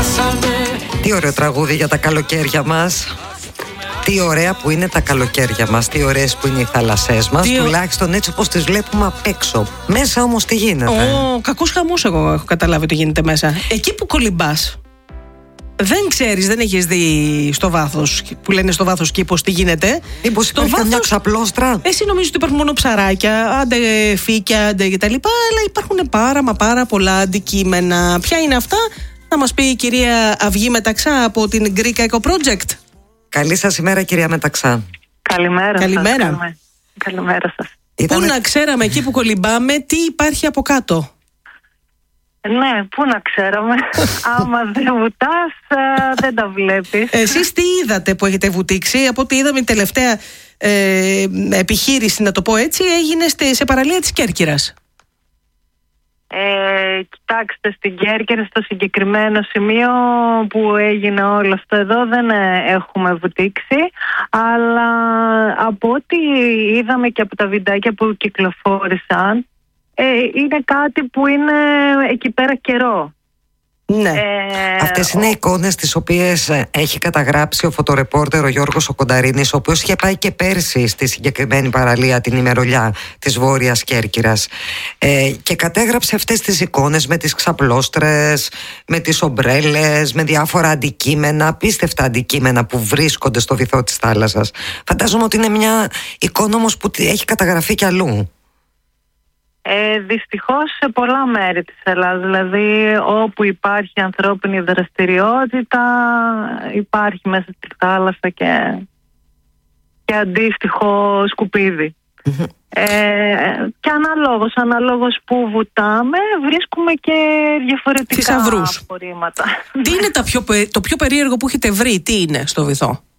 Τι ωραίο τραγούδι για τα καλοκαίρια μας. Τι ωραία που είναι τα καλοκαίρια μας. Τι ωραίες που είναι οι θάλασσές μας. Τουλάχιστον έτσι όπως τις βλέπουμε απ' έξω. Μέσα όμως τι γίνεται? Κακός χαμός, εγώ έχω καταλάβει τι γίνεται μέσα. Εκεί που κολυμπάς, δεν ξέρεις, δεν έχεις δει στο βάθος, που λένε στο βάθος κήπος, τι γίνεται. Μήπως υπάρχει καμιά ξαπλώστρα? Εσύ νομίζεις ότι υπάρχουν μόνο ψαράκια, άντε φύκια, άντε κτλ. Αλλά υπάρχουν πάρα πολλά αντικείμενα. Ποια είναι αυτά? Θα μας πει η κυρία Αυγή Μεταξά από την Greek Eco Project. Καλή σας ημέρα, κυρία Μεταξά. Καλημέρα. Καλημέρα σας. Πού να ξέραμε εκεί που κολυμπάμε τι υπάρχει από κάτω? Ναι, πού να ξέραμε. Άμα δεν βουτάς, δεν τα βλέπεις. Εσείς τι είδατε που έχετε βουτήξει? Από ό,τι είδαμε, η τελευταία επιχείρηση, να το πω έτσι, έγινε σε παραλία της Κέρκυρας. Κοιτάξτε, στην Κέρκυρα, στο συγκεκριμένο σημείο που έγινε όλο αυτό εδώ, δεν έχουμε βουτήξει, αλλά από ό,τι είδαμε και από τα βιντεάκια που κυκλοφόρησαν, είναι κάτι που είναι εκεί πέρα καιρό. Ναι. Αυτές είναι εικόνες τις οποίες έχει καταγράψει ο φωτορεπόρτερ ο Γιώργος ο Κονταρίνης, ο οποίος είχε πάει και πέρσι στη συγκεκριμένη παραλία, την ημερολιά της Βόρειας Κέρκυρας, και κατέγραψε αυτές τις εικόνες με τις ξαπλώστρες, με τις ομπρέλες, με διάφορα αντικείμενα, απίστευτα αντικείμενα που βρίσκονται στο βυθό της θάλασσας. Φαντάζομαι ότι είναι μια εικόνα όμως που έχει καταγραφεί κι αλλού. Δυστυχώς σε πολλά μέρη της Ελλάδας, δηλαδή όπου υπάρχει ανθρώπινη δραστηριότητα υπάρχει μέσα στη θάλασσα και αντίστοιχο σκουπίδι. Και αναλόγως που βουτάμε βρίσκουμε και διαφορετικά απορρίμματα. Τι είναι το πιο περίεργο που έχετε βρει? Τι είναι στο βυθό?